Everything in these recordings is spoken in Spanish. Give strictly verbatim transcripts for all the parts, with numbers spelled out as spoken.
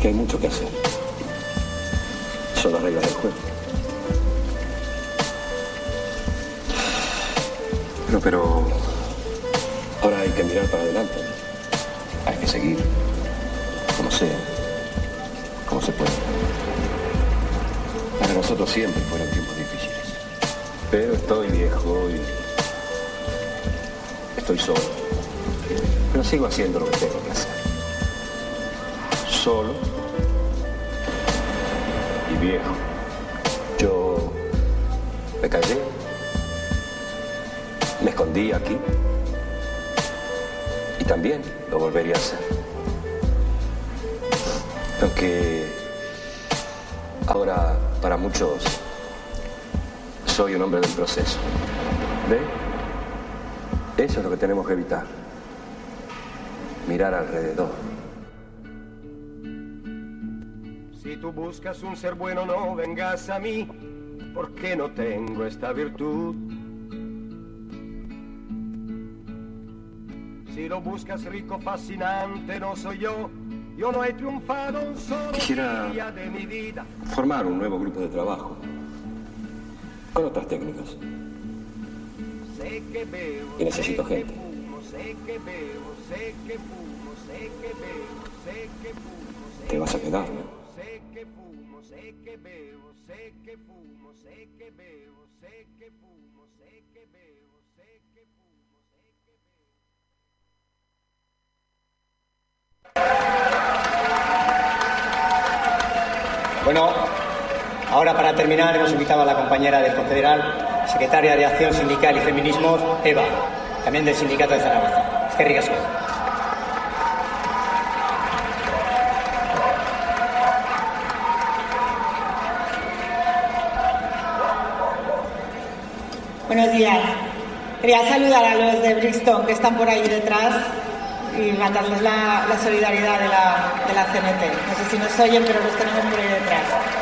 que hay mucho que hacer. Son las reglas del juego. Bueno, pero ahora hay que mirar para adelante. Hay que seguir, como sea, como se puede. Para nosotros siempre fueron tiempos difíciles. Pero estoy viejo y estoy solo. Pero sigo haciendo lo que tengo que hacer. Solo y viejo. Yo me callé, me escondí aquí y también lo volvería a hacer. Aunque ahora para muchos soy un hombre del proceso. ¿Ve? Eso es lo que tenemos que evitar. Mirar alrededor. Si tú buscas un ser bueno, no vengas a mí, porque no tengo esta virtud. Si lo buscas rico, fascinante, no soy yo. Yo no he triunfado un solo Quisiera día de mi vida. Formar un nuevo grupo de trabajo con otras técnicas. Sé que veo, Y necesito sé gente. Que fumo, sé que veo, sé que fumo, sé que veo, sé que fumo, sé Te vas a que quedar, veo, ¿no? sé que fumo, sé que veo, sé que fumo, sé que veo, sé que fumo, sé que veo, sé que fumo, sé que veo. Bueno, ahora para terminar hemos invitado a la compañera del Confederal, secretaria de Acción Sindical y Feminismos, Eva, también del Sindicato de Zaragoza. Eskerrik asko. Buenos días. Quería saludar a los de Brixton que están por ahí detrás y mandarles la, la solidaridad de la, de la C N T. No sé si nos oyen, pero los tenemos por ahí detrás.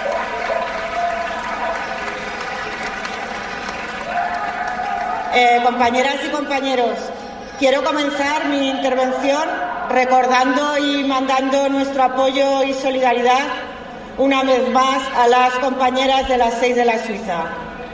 Eh, compañeras y compañeros, quiero comenzar mi intervención recordando y mandando nuestro apoyo y solidaridad una vez más a las compañeras de las seis de la Suiza.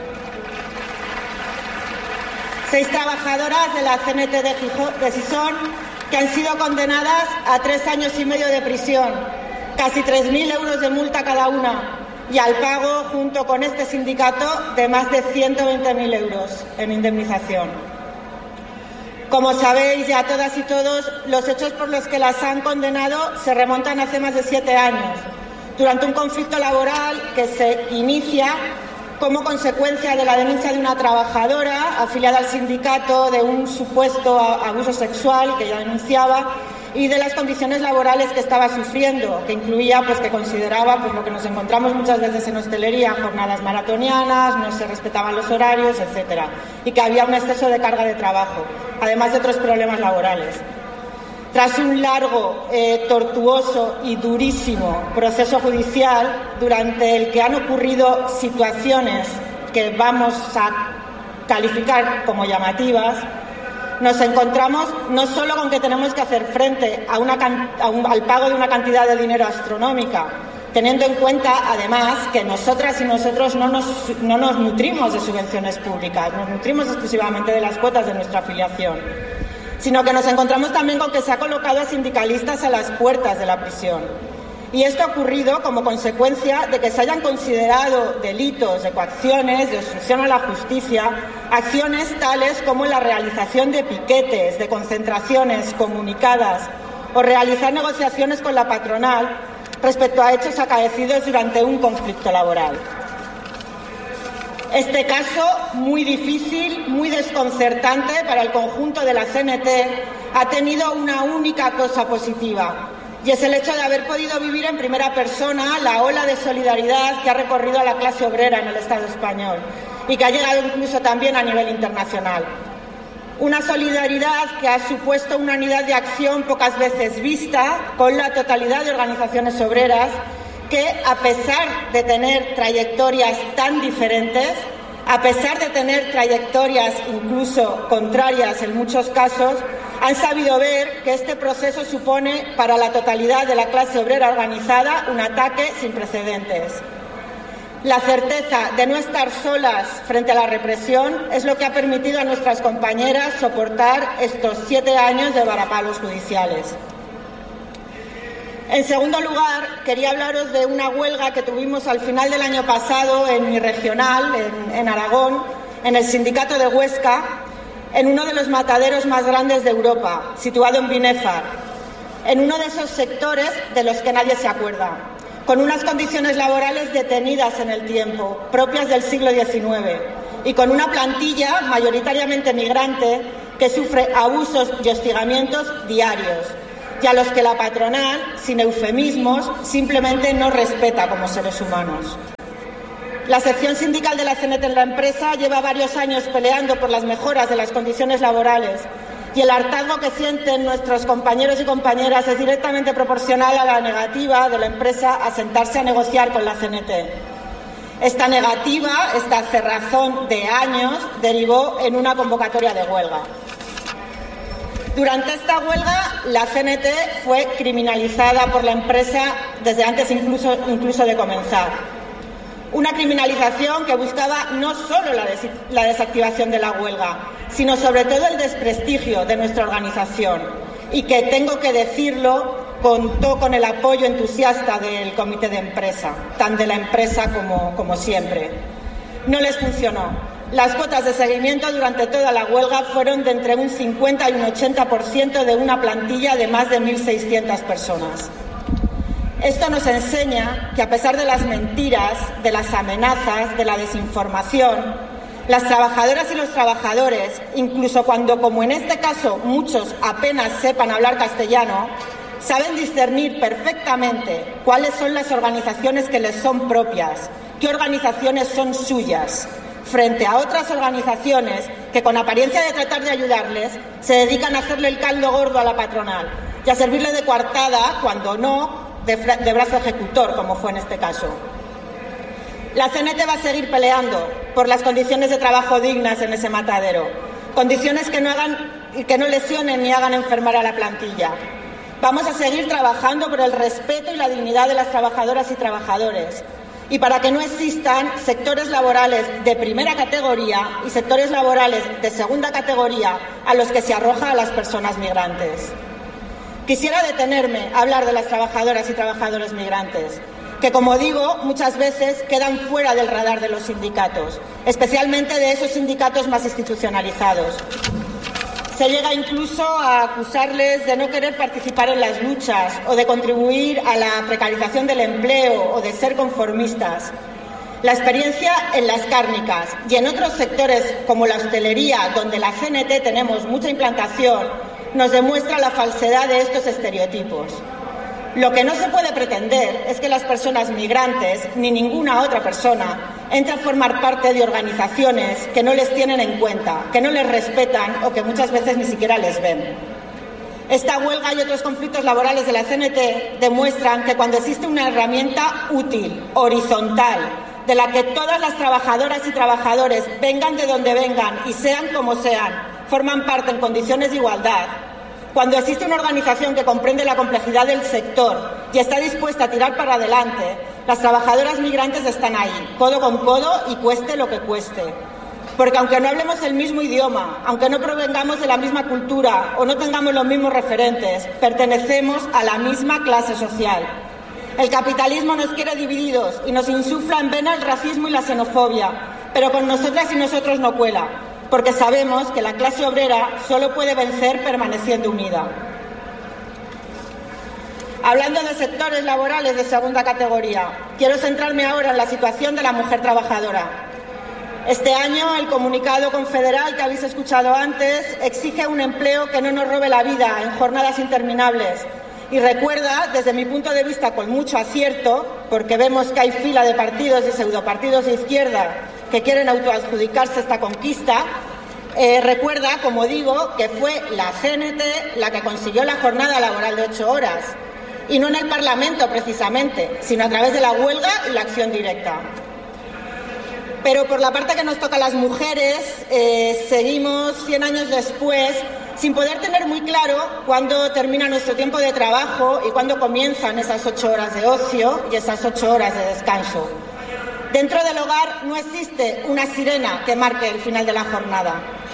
Seis trabajadoras de la C N T de, Gijón, de Sison que han sido condenadas a tres años y medio de prisión, casi tres mil euros de multa cada una y al pago, junto con este sindicato, de más de ciento veinte mil euros en indemnización. Como sabéis ya todas y todos, los hechos por los que las han condenado se remontan hace más de siete años, durante un conflicto laboral que se inicia como consecuencia de la denuncia de una trabajadora afiliada al sindicato de un supuesto abuso sexual que ella denunciaba y de las condiciones laborales que estaba sufriendo, que incluía, pues, que consideraba, pues, lo que nos encontramos muchas veces en hostelería, jornadas maratonianas, no se respetaban los horarios, etcétera, y que había un exceso de carga de trabajo, además de otros problemas laborales. Tras un largo, eh, tortuoso y durísimo proceso judicial, durante el que han ocurrido situaciones que vamos a calificar como llamativas, nos encontramos no solo con que tenemos que hacer frente a una, a un, al pago de una cantidad de dinero astronómica, teniendo en cuenta, además, que nosotras y nosotros no nos, no nos nutrimos de subvenciones públicas, nos nutrimos exclusivamente de las cuotas de nuestra afiliación, sino que nos encontramos también con que se ha colocado a sindicalistas a las puertas de la prisión. Y esto ha ocurrido como consecuencia de que se hayan considerado delitos de coacciones, de obstrucción a la justicia, acciones tales como la realización de piquetes, de concentraciones comunicadas o realizar negociaciones con la patronal respecto a hechos acaecidos durante un conflicto laboral. Este caso, muy difícil, muy desconcertante para el conjunto de la C N T, ha tenido una única cosa positiva, y es el hecho de haber podido vivir en primera persona la ola de solidaridad que ha recorrido a la clase obrera en el Estado español y que ha llegado incluso también a nivel internacional. Una solidaridad que ha supuesto una unidad de acción pocas veces vista con la totalidad de organizaciones obreras que, a pesar de tener trayectorias tan diferentes, a pesar de tener trayectorias incluso contrarias en muchos casos, han sabido ver que este proceso supone para la totalidad de la clase obrera organizada un ataque sin precedentes. La certeza de no estar solas frente a la represión es lo que ha permitido a nuestras compañeras soportar estos siete años de varapalos judiciales. En segundo lugar, quería hablaros de una huelga que tuvimos al final del año pasado en mi regional, en, en Aragón, en el sindicato de Huesca, en uno de los mataderos más grandes de Europa, situado en Binéfar, en uno de esos sectores de los que nadie se acuerda, con unas condiciones laborales detenidas en el tiempo, propias del siglo diecinueve, y con una plantilla mayoritariamente migrante que sufre abusos y hostigamientos diarios, y a los que la patronal, sin eufemismos, simplemente no respeta como seres humanos. La sección sindical de la C N T en la empresa lleva varios años peleando por las mejoras de las condiciones laborales, y el hartazgo que sienten nuestros compañeros y compañeras es directamente proporcional a la negativa de la empresa a sentarse a negociar con la C N T. Esta negativa, esta cerrazón de años, derivó en una convocatoria de huelga. Durante esta huelga, la C N T fue criminalizada por la empresa desde antes incluso, incluso de comenzar. Una criminalización que buscaba no solo la, des la desactivación de la huelga, sino sobre todo el desprestigio de nuestra organización, y que tengo que decirlo, contó con el apoyo entusiasta del comité de empresa, tan de la empresa como, como siempre. No les funcionó. Las cuotas de seguimiento durante toda la huelga fueron de entre un cincuenta y un ochenta por ciento de una plantilla de más de mil seiscientas personas. Esto nos enseña que, a pesar de las mentiras, de las amenazas, de la desinformación, las trabajadoras y los trabajadores, incluso cuando, como en este caso, muchos apenas sepan hablar castellano, saben discernir perfectamente cuáles son las organizaciones que les son propias, qué organizaciones son suyas, frente a otras organizaciones que, con apariencia de tratar de ayudarles, se dedican a hacerle el caldo gordo a la patronal y a servirle de coartada, cuando no, de, de brazo ejecutor, como fue en este caso. La C N T va a seguir peleando por las condiciones de trabajo dignas en ese matadero, condiciones que no hagan y que no lesionen ni hagan enfermar a la plantilla. Vamos a seguir trabajando por el respeto y la dignidad de las trabajadoras y trabajadores, y para que no existan sectores laborales de primera categoría y sectores laborales de segunda categoría a los que se arroja a las personas migrantes. Quisiera detenerme a hablar de las trabajadoras y trabajadores migrantes, que, como digo, muchas veces quedan fuera del radar de los sindicatos, especialmente de esos sindicatos más institucionalizados. Se llega incluso a acusarles de no querer participar en las luchas o de contribuir a la precarización del empleo o de ser conformistas. La experiencia en las cárnicas y en otros sectores como la hostelería, donde la C N T tenemos mucha implantación, nos demuestra la falsedad de estos estereotipos. Lo que no se puede pretender es que las personas migrantes, ni ninguna otra persona, entre a formar parte de organizaciones que no les tienen en cuenta, que no les respetan o que muchas veces ni siquiera les ven. Esta huelga y otros conflictos laborales de la C N T demuestran que cuando existe una herramienta útil, horizontal, de la que todas las trabajadoras y trabajadores, vengan de donde vengan y sean como sean, forman parte en condiciones de igualdad, cuando existe una organización que comprende la complejidad del sector y está dispuesta a tirar para adelante, las trabajadoras migrantes están ahí, codo con codo y cueste lo que cueste. Porque aunque no hablemos el mismo idioma, aunque no provengamos de la misma cultura o no tengamos los mismos referentes, pertenecemos a la misma clase social. El capitalismo nos quiere divididos y nos insufla en vena el racismo y la xenofobia, pero con nosotras y nosotros no cuela, porque sabemos que la clase obrera solo puede vencer permaneciendo unida. Hablando de sectores laborales de segunda categoría, quiero centrarme ahora en la situación de la mujer trabajadora. Este año, el comunicado confederal que habéis escuchado antes exige un empleo que no nos robe la vida en jornadas interminables y recuerda, desde mi punto de vista con mucho acierto, porque vemos que hay fila de partidos y pseudopartidos de izquierda que quieren autoadjudicarse esta conquista, eh, recuerda, como digo, que fue la C N T la que consiguió la jornada laboral de ocho horas, y no en el Parlamento precisamente, sino a través de la huelga y la acción directa. Pero por la parte que nos toca a las mujeres, eh, seguimos cien años después sin poder tener muy claro cuándo termina nuestro tiempo de trabajo y cuándo comienzan esas ocho horas de ocio y esas ocho horas de descanso. Dentro del hogar no existe una sirena que marque el final de la jornada.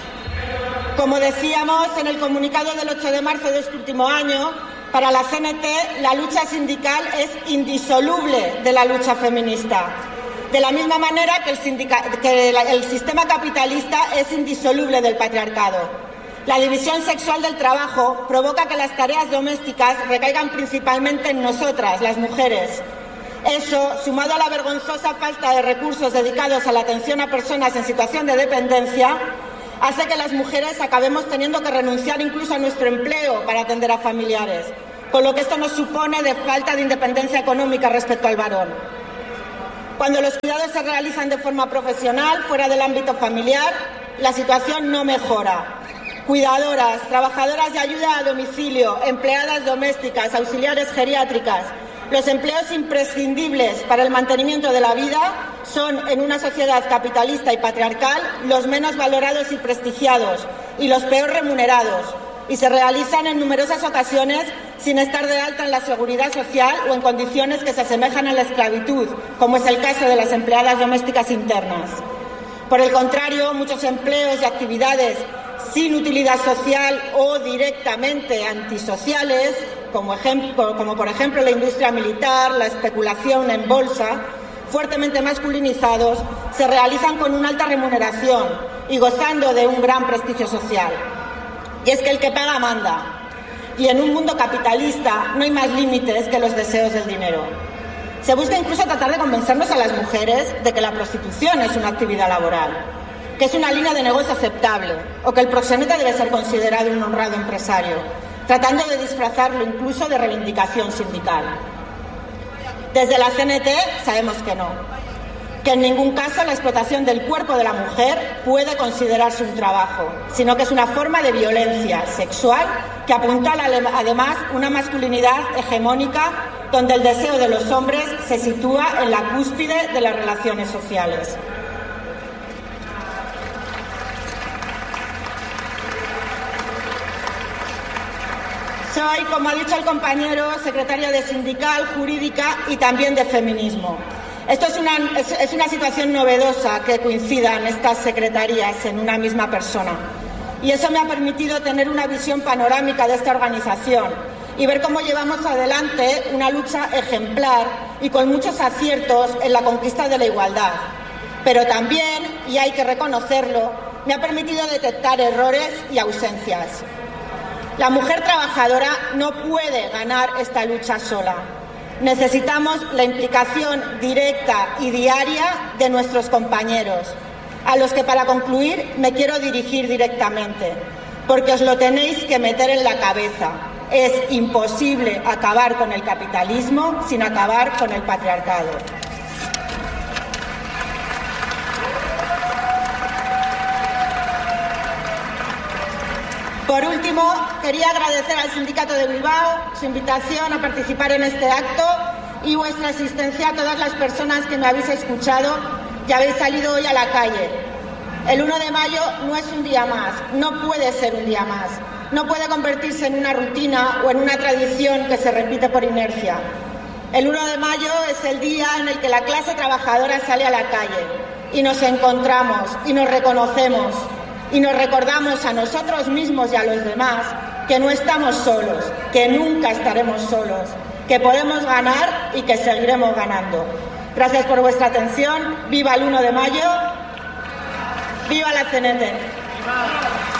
Como decíamos en el comunicado del ocho de marzo de este último año, para la C N T la lucha sindical es indisoluble de la lucha feminista. De la misma manera que el, sindica- que la- el sistema capitalista es indisoluble del patriarcado. La división sexual del trabajo provoca que las tareas domésticas recaigan principalmente en nosotras, las mujeres. Eso, sumado a la vergonzosa falta de recursos dedicados a la atención a personas en situación de dependencia, hace que las mujeres acabemos teniendo que renunciar incluso a nuestro empleo para atender a familiares, con lo que esto nos supone de falta de independencia económica respecto al varón. Cuando los cuidados se realizan de forma profesional, fuera del ámbito familiar, la situación no mejora. Cuidadoras, trabajadoras de ayuda a domicilio, empleadas domésticas, auxiliares geriátricas, los empleos imprescindibles para el mantenimiento de la vida son, en una sociedad capitalista y patriarcal, los menos valorados y prestigiados y los peor remunerados, y se realizan en numerosas ocasiones sin estar de alta en la seguridad social o en condiciones que se asemejan a la esclavitud, como es el caso de las empleadas domésticas internas. Por el contrario, muchos empleos y actividades sin utilidad social o directamente antisociales, como, ejemplo, como por ejemplo la industria militar, la especulación en bolsa, fuertemente masculinizados, se realizan con una alta remuneración y gozando de un gran prestigio social. Y es que el que paga manda. Y en un mundo capitalista no hay más límites que los deseos del dinero. Se busca incluso tratar de convencernos a las mujeres de que la prostitución es una actividad laboral, que es una línea de negocio aceptable o que el proxeneta debe ser considerado un honrado empresario, tratando de disfrazarlo incluso de reivindicación sindical. Desde la C N T sabemos que no, que en ningún caso la explotación del cuerpo de la mujer puede considerarse un trabajo, sino que es una forma de violencia sexual que apuntala además una masculinidad hegemónica donde el deseo de los hombres se sitúa en la cúspide de las relaciones sociales. Soy, como ha dicho el compañero, secretaria de Sindical, Jurídica y también de Feminismo. Esto es una, es, es una situación novedosa que coincidan estas secretarías en una misma persona. Y eso me ha permitido tener una visión panorámica de esta organización y ver cómo llevamos adelante una lucha ejemplar y con muchos aciertos en la conquista de la igualdad. Pero también, y hay que reconocerlo, me ha permitido detectar errores y ausencias. La mujer trabajadora no puede ganar esta lucha sola. Necesitamos la implicación directa y diaria de nuestros compañeros, a los que, para concluir, me quiero dirigir directamente, porque os lo tenéis que meter en la cabeza. Es imposible acabar con el capitalismo sin acabar con el patriarcado. Por último, quería agradecer al Sindicato de Bilbao su invitación a participar en este acto y vuestra asistencia a todas las personas que me habéis escuchado y habéis salido hoy a la calle. El uno de mayo no es un día más, no puede ser un día más, no puede convertirse en una rutina o en una tradición que se repite por inercia. El uno de mayo es el día en el que la clase trabajadora sale a la calle y nos encontramos y nos reconocemos. Y nos recordamos a nosotros mismos y a los demás que no estamos solos, que nunca estaremos solos, que podemos ganar y que seguiremos ganando. Gracias por vuestra atención. ¡Viva el uno de mayo! ¡Viva la C N T!